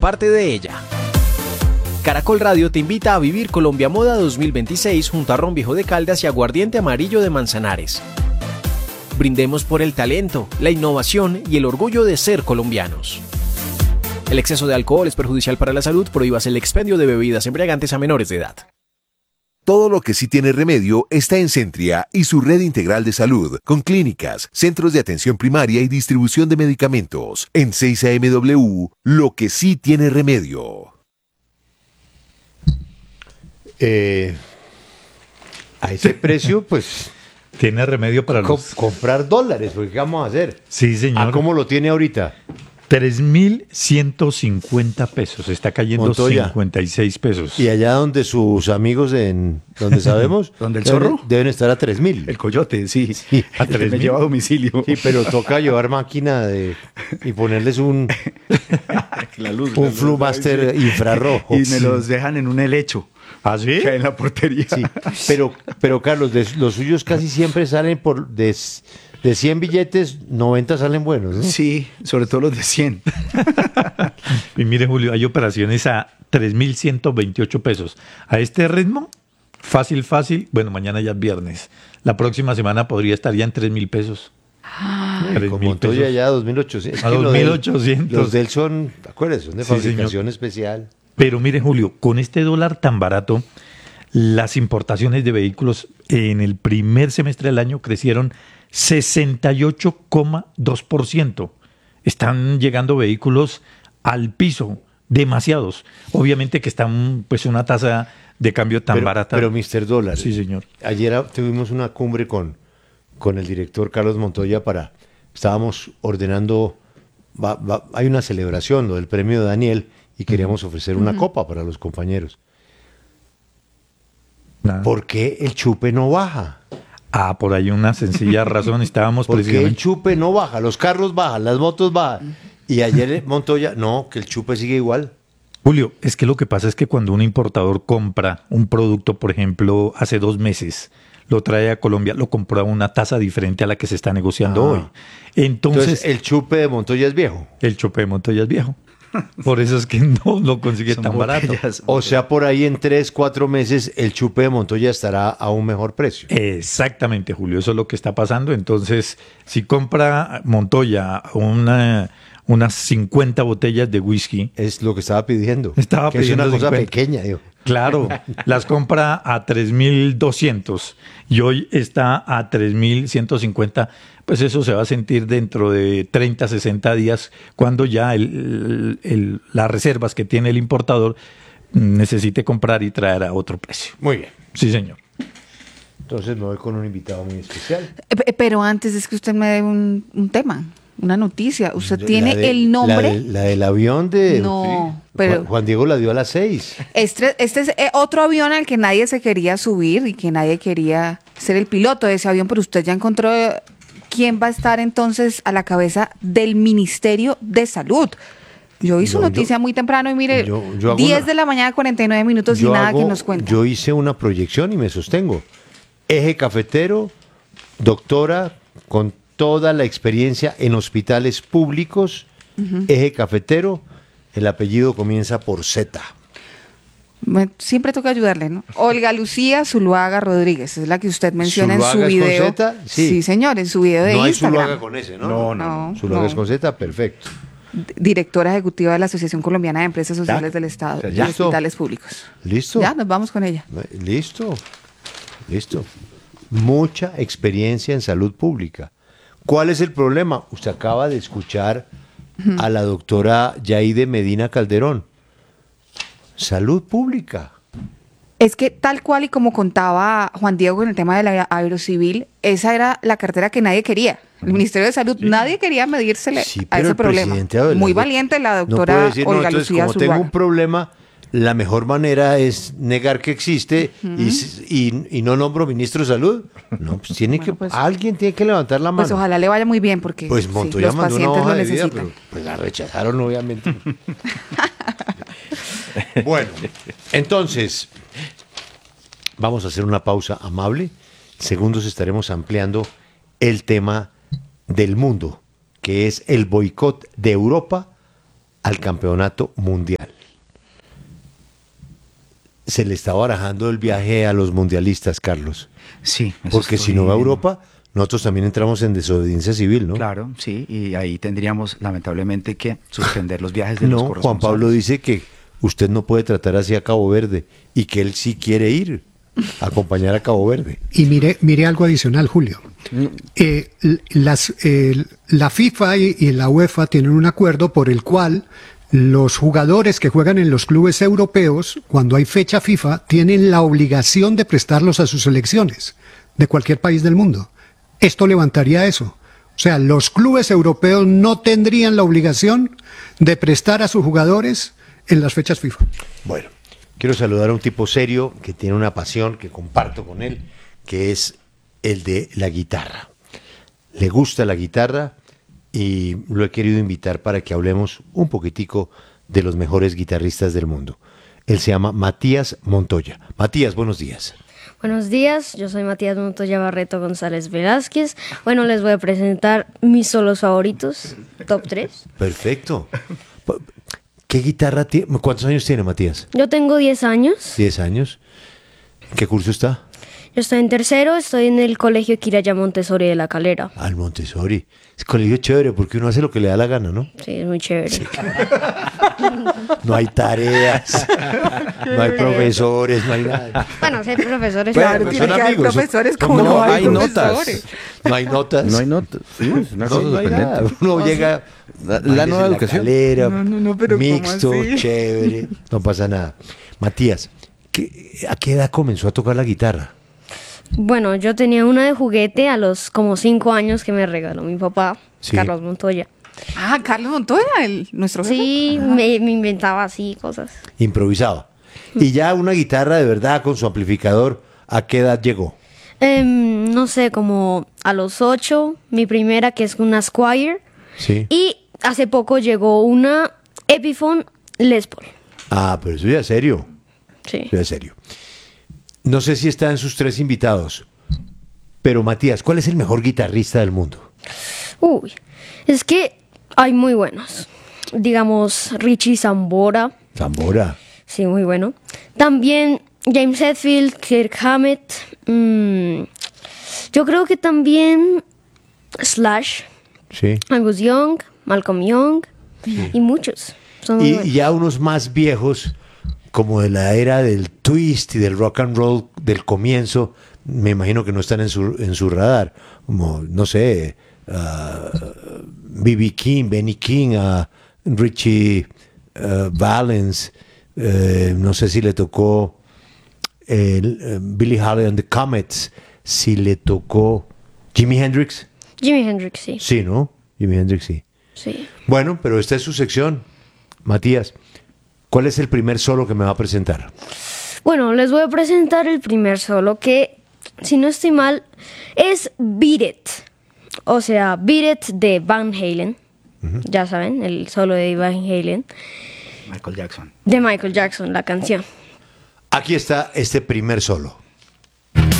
parte de ella. Caracol Radio te invita a vivir Colombia Moda 2026 junto a Ron Viejo de Caldas y Aguardiente Amarillo de Manzanares. Brindemos por el talento, la innovación y el orgullo de ser colombianos. El exceso de alcohol es perjudicial para la salud. Prohíbas el expendio de bebidas embriagantes a menores de edad. Todo lo que sí tiene remedio está en Centria y su red integral de salud, con clínicas, centros de atención primaria y distribución de medicamentos. En 6AMW, lo que sí tiene remedio. A ese precio, pues... Tiene remedio para comprar dólares, porque ¿qué vamos a hacer? Sí, señor. ¿A cómo lo tiene ahorita? 3.150 pesos. Está cayendo Montoya. 56 pesos. Y allá donde sus amigos donde sabemos, ¿Donde el zorro? Deben estar a 3.000. El coyote, sí. A El que 3.000. me lleva a domicilio. Sí, pero toca llevar máquina y ponerles un Flumaster infrarrojo. Y me los dejan en un helecho. ¿Ah, sí? Que hay en la portería. Sí, pero Carlos, los suyos casi siempre salen de 100 billetes, 90 salen buenos, ¿no? Sí, sobre todo los de 100. Y mire, Julio, hay operaciones a 3.128 pesos. A este ritmo, fácil. Bueno, mañana ya es viernes. La próxima semana podría estar ya en 3.000 pesos. Con Montoya ya 2.800. A 2.800. Los de él son, acuérdense, son de Sí, fabricación señor. especial. Pero mire, Julio, con este dólar tan barato, las importaciones de vehículos en el primer semestre del año crecieron 68,2%. Están llegando vehículos al piso, demasiados. Obviamente que están pues una tasa de cambio tan barata. Pero Mr. Dólar, Sí, señor. ayer tuvimos una cumbre con el director Carlos Montoya estábamos ordenando, hay una celebración, lo del premio Daniel, y queríamos ofrecer una copa para los compañeros. Nada. ¿Por qué el chupe no baja? Por ahí una sencilla razón. Estábamos ¿Por qué el precisamente... chupe no baja? Los carros bajan, las motos bajan. Y ayer Montoya, no, que el chupe sigue igual. Julio, es que lo que pasa es que cuando un importador compra un producto, por ejemplo, hace 2 meses, lo trae a Colombia, lo compró a una tasa diferente a la que se está negociando hoy. Entonces, el chupe de Montoya es viejo. El chupe de Montoya es viejo. Por eso es que no lo consigue Son tan barato. botellas. O sea, por ahí en 3-4 meses el chupe de Montoya estará a un mejor precio. Exactamente, Julio, eso es lo que está pasando. Entonces, si compra Montoya unas 50 botellas de whisky, Es lo que estaba pidiendo. Estaba que pidiendo es una cosa 50. pequeña, digo. claro, las compra a 3.200 y hoy está a 3.150, pues eso se va a sentir dentro de 30, 60 días cuando ya las reservas que tiene el importador necesite comprar y traer a otro precio. Muy bien. Sí, señor. Entonces me voy con un invitado muy especial. Pero antes es que usted me dé un tema, una noticia. ¿Usted tiene La de- el nombre? La del avión de... No, pero... Juan Diego la dio a las 6. Este es otro avión al que nadie se quería subir y que nadie quería ser el piloto de ese avión, pero usted ya encontró quién va a estar entonces a la cabeza del Ministerio de Salud. Yo hice una noticia muy temprano y mire, yo hago 10 una- de la mañana, 49 minutos y nada que nos cuenta. Yo hice una proyección y me sostengo. Eje cafetero, doctora con toda la experiencia en hospitales públicos, Eje cafetero, el apellido comienza por Z. Bueno, siempre toca ayudarle, ¿no? Olga Lucía Zuluaga Rodríguez, es la que usted menciona en su ¿Zuluaga es con video. Z? Sí. Sí, señor, en su video de No hay Instagram. Zuluaga con ese, ¿no? No, Zuluaga no. es con Z, perfecto. Directora ejecutiva de la Asociación Colombiana de Empresas Sociales del Estado y ¿Ya? Hospitales Públicos. ¿Listo? Ya, nos vamos con ella. Listo. Mucha experiencia en salud pública. ¿Cuál es el problema? Usted acaba de escuchar a la doctora Yaide Medina Calderón. Salud pública. Es que tal cual y como contaba Juan Diego en el tema de la aerocivil, esa era la cartera que nadie quería. El Ministerio de Salud, nadie quería medírsele Sí, a pero ese el problema. presidente Abelardo Muy valiente la no doctora puede decir, no, Olga entonces, Lucía como tengo Zuluaga. un problema, la mejor manera es negar que existe y no nombro ministro de salud. No, pues tiene Bueno, pues- alguien tiene que levantar la mano. Pues ojalá le vaya muy bien porque Pues sí, Montoya los mandó una pacientes hoja lo de vida, necesitan. pero pues la rechazaron obviamente. Bueno, entonces, vamos a hacer una pausa amable. Segundos estaremos ampliando el tema del mundo, que es el boicot de Europa al campeonato mundial. se le está barajando el viaje a los mundialistas, Carlos. Sí. eso Porque si no va a Europa, nosotros también entramos en desobediencia civil, ¿no? Claro, sí, y ahí tendríamos lamentablemente que suspender los viajes de los No, corresponsales. Juan Pablo dice que usted no puede tratar así a Cabo Verde y que él sí quiere ir a acompañar a Cabo Verde. Y mire algo adicional, Julio. La FIFA y la UEFA tienen un acuerdo por el cual los jugadores que juegan en los clubes europeos, cuando hay fecha FIFA, tienen la obligación de prestarlos a sus selecciones de cualquier país del mundo. Esto levantaría eso. O sea, los clubes europeos no tendrían la obligación de prestar a sus jugadores en las fechas FIFA. Bueno, quiero saludar a un tipo serio que tiene una pasión que comparto con él, que es el de la guitarra. Le gusta la guitarra y lo he querido invitar para que hablemos un poquitico de los mejores guitarristas del mundo. Él se llama Matías Montoya. Matías, buenos días. Buenos días, yo soy Matías Montoya Barreto González Velázquez. Bueno, les voy a presentar mis solos favoritos, top 3. Perfecto. ¿Qué guitarra tiene? ¿Cuántos años tiene Matías? Yo tengo 10 años. 10 años. ¿En qué curso está? Yo estoy en tercero, estoy en el colegio Quiraya Montessori de La Calera. Al Montessori. Es colegio chévere porque uno hace lo que le da la gana, ¿no? Sí, es muy chévere. No hay tareas, no hay profesores, no hay nada. Bueno, ser profesores. Claro, Pues tiene son que haber amigos, profesores como como no no hay hay notas. profesores. No hay notas. No hay notas. Sí, es una cosa No hay nada. sorprendente. Uno llega. La bailes nueva en educación. Calera, No, pero ¿cómo mixto, así? chévere, no pasa nada. Matías, ¿a qué edad comenzó a tocar la guitarra? Bueno, yo tenía una de juguete a los como 5 años que me regaló mi papá, Sí. Carlos Montoya. Ah, Carlos Montoya, nuestro jefe. Sí, me inventaba así cosas. Improvisaba. Y ya una guitarra de verdad con su amplificador, ¿a qué edad llegó? No sé, como a los 8, mi primera que es una Squier. Sí. Y hace poco llegó una Epiphone Les Paul. Ah, pero eso ya es serio. Sí. Eso ya es serio. No sé si está en sus 3 invitados, pero Matías, ¿cuál es el mejor guitarrista del mundo? Uy, es que hay muy buenos. Digamos, Richie Sambora. Zambora. Sí, muy bueno. También James Hetfield, Kirk Hammett. Yo creo que también Slash, Sí. Angus Young, Malcolm Young y muchos. Son muy Y buenos. ya unos más viejos, como de la era del twist y del rock and roll del comienzo, me imagino que no están en su radar. Como, no sé, B.B. King, Benny King, Richie Valens, no sé si le tocó Billie Holiday and the Comets, si le tocó Jimi Hendrix. Jimi Hendrix, sí. Sí, ¿no? Jimi Hendrix, sí. Sí. Bueno, pero esta es su sección. Matías, ¿cuál es el primer solo que me va a presentar? Bueno, les voy a presentar el primer solo que, si no estoy mal, es Beat It. O sea, Beat It de Van Halen. Ya saben, el solo de Van Halen. Michael Jackson. De Michael Jackson, la canción. Aquí está este primer solo.